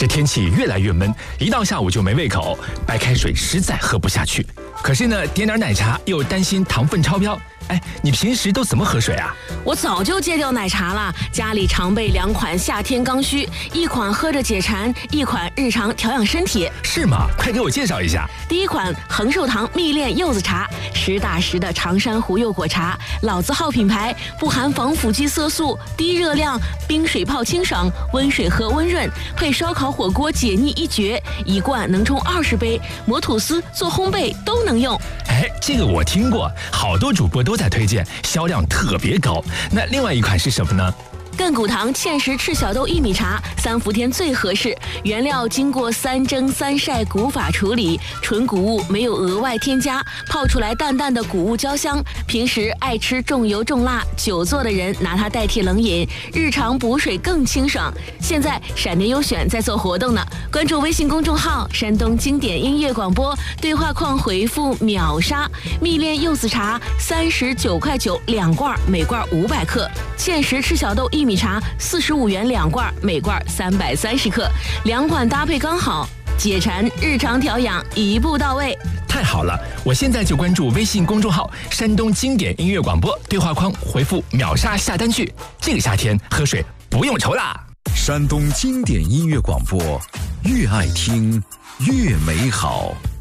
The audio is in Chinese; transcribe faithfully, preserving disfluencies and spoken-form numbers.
这天气越来越闷，一到下午就没胃口，白开水实在喝不下去。可是呢，点点奶茶又担心糖分超标。哎，你平时都怎么喝水啊？ 我早就戒掉奶茶了，家里常备两款夏天刚需，一款喝着解馋，一款日常调养身体。 是吗？快给我介绍一下。 第一款恒寿堂蜜炼柚子茶，实打实的长山湖柚果茶，老字号品牌，不含防腐剂色素，低热量，冰水泡清爽，温水喝温润，配烧烤火锅解腻一绝，一罐能冲二十杯，磨吐司做烘焙都能用。 哎，这个我听过，好多主播都在推荐，销量特别高。那另外一款是什么呢？ 亘古堂芡实赤小豆薏米茶，三伏天最合适。原料经过三蒸三晒古法处理，纯谷物，没有额外添加，泡出来淡淡的谷物焦香。平时爱吃重油重辣、久坐的人拿它代替冷饮，日常补水更清爽。现在闪电优选在做活动呢，关注微信公众号“山东经典音乐广播”，对话框回复“秒杀”，蜜炼柚子茶三十九块九两罐，每罐五百克；芡实赤小豆薏米茶四十五元两罐，每罐三百三十克，两款搭配刚好，解馋日常调养一步到位。 太好了，我现在就关注微信公众号“山东经典音乐广播”，对话框回复“秒杀下单去”，这个夏天喝水不用愁啦。 山东经典音乐广播，越爱听越美好。